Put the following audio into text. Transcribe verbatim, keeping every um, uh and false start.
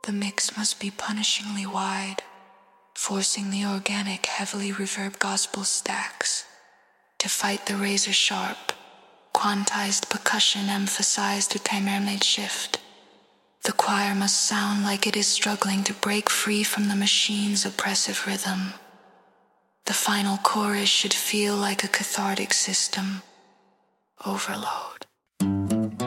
The mix must be punishingly wide, forcing the organic, heavily reverb gospel stacks to fight the razor-sharp, quantized percussion emphasized to Tamermade shift. The choir must sound like it is struggling to break free from the machine's oppressive rhythm. The final chorus should feel like a cathartic system overload.